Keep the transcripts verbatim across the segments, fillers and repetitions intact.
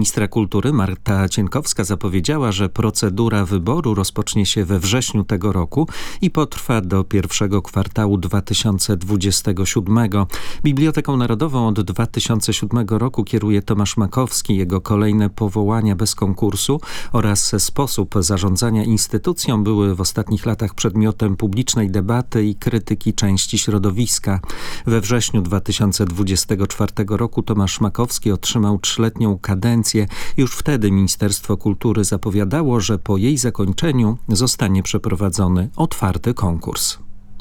ministra kultury Marta Cienkowska zapowiedziała, że procedura wyboru rozpocznie się we wrześniu tego roku i potrwa do pierwszego kwartału dwa tysiące dwudziestego siódmego. Biblioteką Narodową od dwa tysiące siódmego roku kieruje Tomasz Makowski. Jego kolejne powołania bez konkursu oraz sposób zarządzania instytucją były w ostatnich latach przedmiotem publicznej debaty i krytyki części środowiska. We wrześniu dwa tysiące dwudziestego czwartego roku Tomasz Makowski otrzymał trzyletnią kadencję. Już wtedy Ministerstwo Kultury zapowiadało, że po jej zakończeniu zostanie przeprowadzony otwarty konkurs.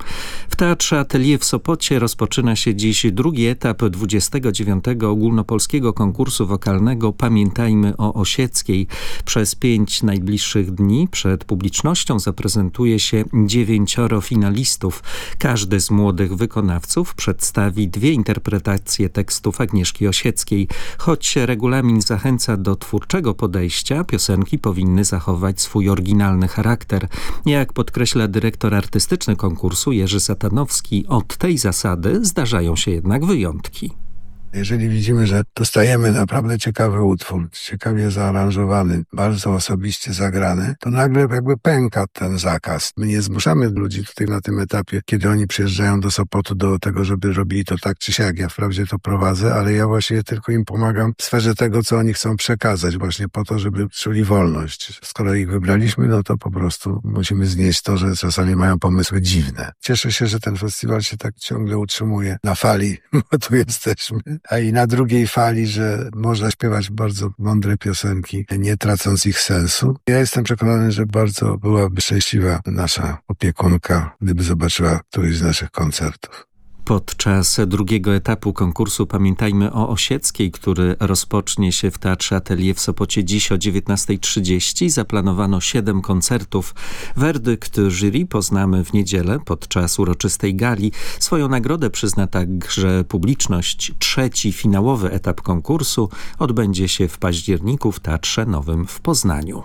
W Teatrze Atelier w Sopocie rozpoczyna się dziś drugi etap dwudziestego dziewiątego ogólnopolskiego konkursu wokalnego Pamiętajmy o Osieckiej. Przez pięć najbliższych dni przed publicznością zaprezentuje się dziewięcioro finalistów. Każdy z młodych wykonawców przedstawi dwie interpretacje tekstów Agnieszki Osieckiej. Choć regulamin zachęca do twórczego podejścia, piosenki powinny zachować swój oryginalny charakter. Jak podkreśla dyrektor artystyczny konkursu Jerzy Satanowski, od tej zasady zdarzają się jednak wyjątki. Jeżeli widzimy, że dostajemy naprawdę ciekawy utwór, ciekawie zaaranżowany, bardzo osobiście zagrany, to nagle jakby pęka ten zakaz. My nie zmuszamy ludzi tutaj na tym etapie, kiedy oni przyjeżdżają do Sopotu, do tego, żeby robili to tak czy siak. Ja wprawdzie to prowadzę, ale ja właśnie tylko im pomagam w sferze tego, co oni chcą przekazać, właśnie po to, żeby czuli wolność. Skoro ich wybraliśmy, no to po prostu musimy znieść to, że czasami mają pomysły dziwne. Cieszę się, że ten festiwal się tak ciągle utrzymuje na fali, bo tu jesteśmy. A i na drugiej fali, że można śpiewać bardzo mądre piosenki, nie tracąc ich sensu. Ja jestem przekonany, że bardzo byłaby szczęśliwa nasza opiekunka, gdyby zobaczyła któryś z naszych koncertów. Podczas drugiego etapu konkursu Pamiętajmy o Osieckiej, który rozpocznie się w Teatrze Atelier w Sopocie dziś o dziewiętnasta trzydzieści, zaplanowano siedem koncertów. Werdykt jury poznamy w niedzielę podczas uroczystej gali. Swoją nagrodę przyzna także publiczność. Trzeci finałowy etap konkursu odbędzie się w październiku w Teatrze Nowym w Poznaniu.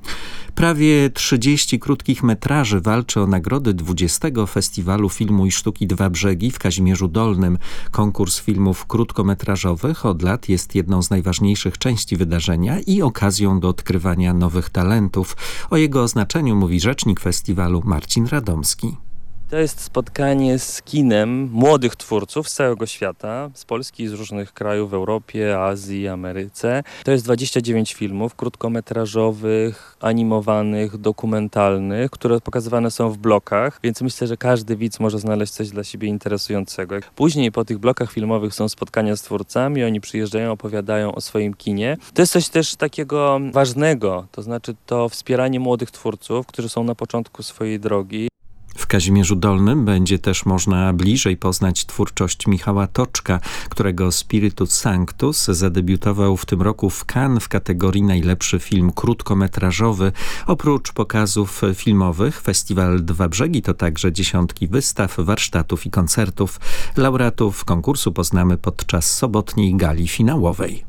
Prawie trzydzieści krótkich metraży walczy o nagrody dwudziestego Festiwalu Filmu i Sztuki Dwa Brzegi w Kazimierzu Dolnym. Konkurs filmów krótkometrażowych od lat jest jedną z najważniejszych części wydarzenia i okazją do odkrywania nowych talentów. O jego znaczeniu mówi rzecznik festiwalu Marcin Radomski. To jest spotkanie z kinem młodych twórców z całego świata, z Polski i z różnych krajów w Europie, Azji, Ameryce. To jest dwadzieścia dziewięć filmów krótkometrażowych, animowanych, dokumentalnych, które pokazywane są w blokach, więc myślę, że każdy widz może znaleźć coś dla siebie interesującego. Później po tych blokach filmowych są spotkania z twórcami, oni przyjeżdżają, opowiadają o swoim kinie. To jest coś też takiego ważnego, to znaczy to wspieranie młodych twórców, którzy są na początku swojej drogi. W Kazimierzu Dolnym będzie też można bliżej poznać twórczość Michała Toczka, którego Spiritus Sanctus zadebiutował w tym roku w Cannes w kategorii najlepszy film krótkometrażowy. Oprócz pokazów filmowych, Festiwal Dwa Brzegi to także dziesiątki wystaw, warsztatów i koncertów. Laureatów konkursu poznamy podczas sobotniej gali finałowej.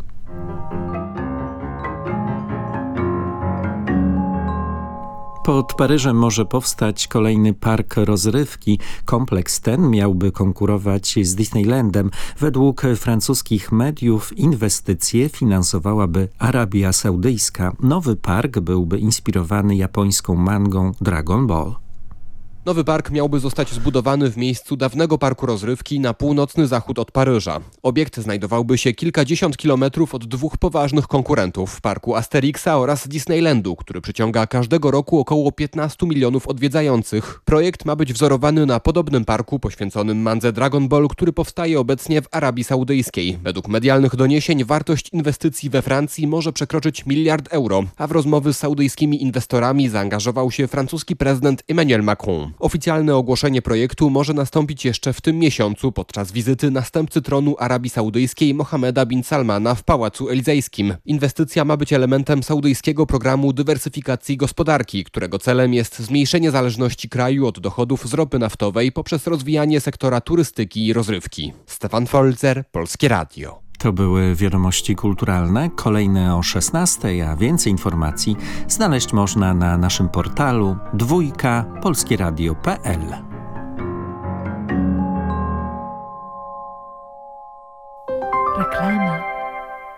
Pod Paryżem może powstać kolejny park rozrywki. Kompleks ten miałby konkurować z Disneylandem. Według francuskich mediów inwestycje finansowałaby Arabia Saudyjska. Nowy park byłby inspirowany japońską mangą Dragon Ball. Nowy park miałby zostać zbudowany w miejscu dawnego parku rozrywki na północny zachód od Paryża. Obiekt znajdowałby się kilkadziesiąt kilometrów od dwóch poważnych konkurentów, parku Asterixa oraz Disneylandu, który przyciąga każdego roku około piętnastu milionów odwiedzających. Projekt ma być wzorowany na podobnym parku poświęconym mandze Dragon Ball, który powstaje obecnie w Arabii Saudyjskiej. Według medialnych doniesień wartość inwestycji we Francji może przekroczyć miliard euro, a w rozmowy z saudyjskimi inwestorami zaangażował się francuski prezydent Emmanuel Macron. Oficjalne ogłoszenie projektu może nastąpić jeszcze w tym miesiącu podczas wizyty następcy tronu Arabii Saudyjskiej Mohammeda bin Salmana w Pałacu Elizejskim. Inwestycja ma być elementem saudyjskiego programu dywersyfikacji gospodarki, którego celem jest zmniejszenie zależności kraju od dochodów z ropy naftowej poprzez rozwijanie sektora turystyki i rozrywki. Stefan Folzer, Polskie Radio. To były wiadomości kulturalne, kolejne o szesnastej, a więcej informacji znaleźć można na naszym portalu dwójka polskieradio kropka p l.